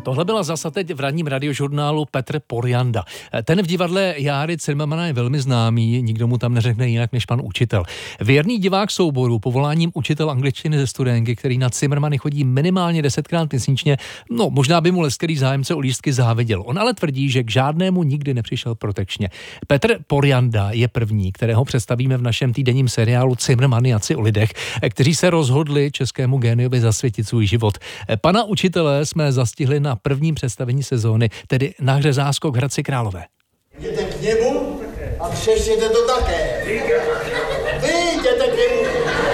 Tohle byla zase teď v ranním radiožurnálu Petr Porjanda. Ten v divadle Járy Cimrmana je velmi známý, nikdo mu tam neřekne jinak než pan učitel. Věrný divák souboru povoláním učitel angličtiny ze Studénky, který na Cimrmany chodí minimálně 10krát měsíčně, možná by mu lesklý zájemce o lístky záviděl. On ale tvrdí, že k žádnému nikdy nepřišel protekčně. Petr Porjanda je první, kterého představíme v našem týdenním seriálu Cimrmaniaci o lidech, kteří se rozhodli českému géniovi zasvětit svůj život. Pana učitele jsme zastihli na prvním představení sezóny, tedy na hře Záskok v Hradci Králové. Jděte k němu a křeštěte to také. Vy jděte k němu.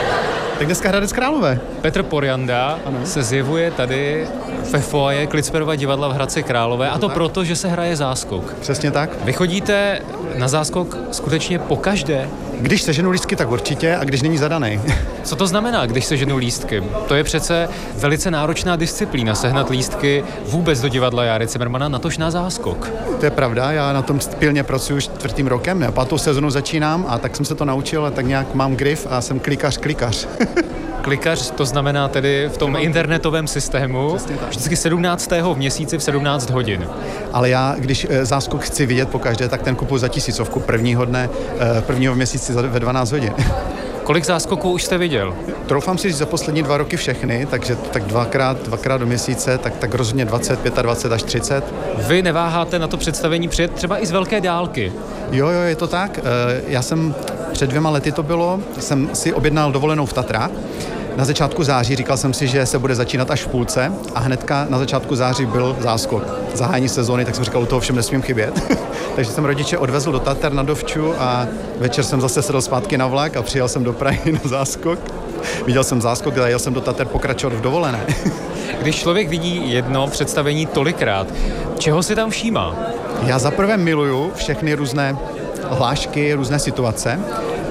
Tak dneska Hradec Králové. Petr Porjanda se zjevuje tady ve foaje Klitsperova divadla v Hradci Králové, a to proto, že se hraje záskok. Přesně tak. Vy chodíte na záskok skutečně pokaždé? Když seženu lístky, tak určitě, a když není zadaný. Co to znamená, když seženu lístky? To je přece velice náročná disciplína, sehnat lístky vůbec do divadla Járy Cimrmana, natož na záskok. To je pravda, já na tom pilně pracuji 4. rokem, 5. sezonu začínám a tak jsem se to naučil a tak nějak mám grif a jsem klikař. Klikař, to znamená tedy v tom internetovém systému, vždycky 17. v měsíci v 17 hodin. Ale já, když záskok chci vidět pokaždé, tak ten kupuji za 1000 prvního dne, prvního měsíci ve 12 hodin. Kolik záskoků už jste viděl? Troufám si říct za poslední 2 roky všechny, takže tak dvakrát do měsíce, tak rozhodně 20, 25 až 30. Vy neváháte na to představení přijet třeba i z velké dálky? Jo, je to tak. Já jsem před 2 lety jsem si objednal dovolenou v Tatrách. Na začátku září říkal jsem si, že se bude začínat až v půlce a hnedka na začátku září byl záskok. Zahájení sezóny, tak jsem říkal, u toho všem nesmím chybět. Takže jsem rodiče odvezl do Tater na dovču a večer jsem zase sedl zpátky na vlak a přijel jsem do Prahy na záskok. Viděl jsem záskok a jel jsem do Tater pokračovat v dovolené. Když člověk vidí jedno představení tolikrát, čeho si tam všímá? Já zaprvé miluju všechny různé hlášky, různé situace.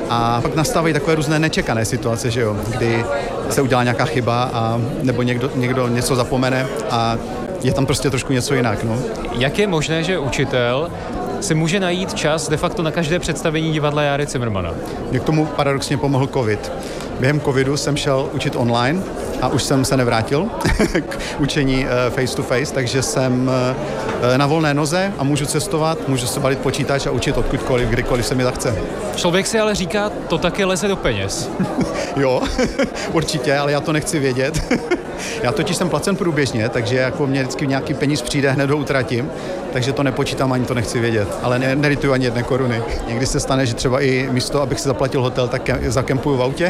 A pak nastávají takové různé nečekané situace, že jo, kdy se udělá nějaká chyba a nebo někdo něco zapomene a je tam prostě trošku něco jinak, no. Jak je možné, že učitel si může najít čas de facto na každé představení divadla Járy Cimrmana? Mě k tomu paradoxně pomohl covid. Během covidu jsem šel učit online a už jsem se nevrátil k učení face to face, takže jsem na volné noze a můžu cestovat, můžu se balit počítač a učit odkudkoliv, kdykoliv se mi zachce. Člověk si ale říká, to taky leze do peněz. Jo, určitě, ale já to nechci vědět. Já totiž jsem placen průběžně, takže jako mě vždycky nějaký peníz přijde, hned ho utratím, takže to nepočítám, ani to nechci vědět. Ale nelituju ani 1 koruny. Někdy se stane, že třeba i místo, abych si zaplatil hotel, tak zakempuju v autě.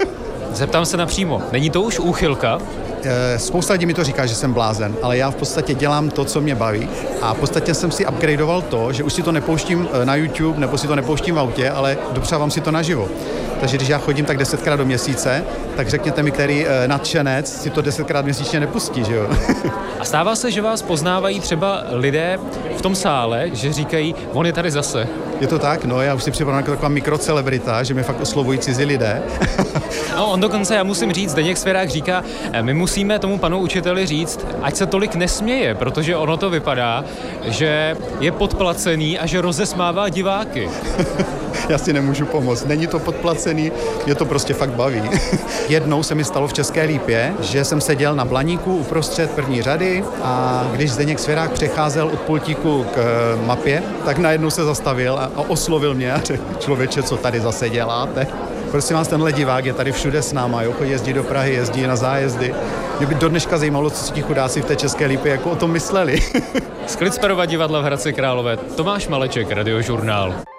Zeptám se napřímo, není to už úchylka? Spousta lidí mi to říká, že jsem blázen, ale já v podstatě dělám to, co mě baví a v podstatě jsem si upgradeoval to, že už si to nepouštím na YouTube nebo si to nepouštím v autě, ale dopřávám si to naživo. Takže když já chodím tak 10krát do měsíce, tak řekněte mi, který nadšenec si to 10krát měsíčně nepustí, že jo? A stává se, že vás poznávají třeba lidé v tom sále, že říkají, on je tady zase. Je to tak? No, já už si připadám jako taková mikrocelebrita, že mě fakt oslovují cizí lidé. No, on dokonce, já musím říct, Zdeněk Svěrák říká, my musíme tomu panu učiteli říct, ať se tolik nesměje, protože ono to vypadá, že je podplacený a že rozesmává diváky. Já si nemůžu pomoct. Není to podplacený, je to prostě fakt baví. Jednou se mi stalo v České Lípě, že jsem seděl na blaníku uprostřed první řady a když Zdeněk Svěrák přecházel od pultíku k mapě, tak najednou se zastavil a oslovil mě a řekl, člověče, co tady zase děláte? Prosím vás, tenhle divák je tady všude s náma, jo? Jezdí do Prahy, jezdí na zájezdy. Mě by do dneška zajímalo, co si ti chudáci v té České Lípě jako o tom mysleli. Z Klitsperova divadla v Hradci Králové, Tomáš Maleček, Radiožurnál.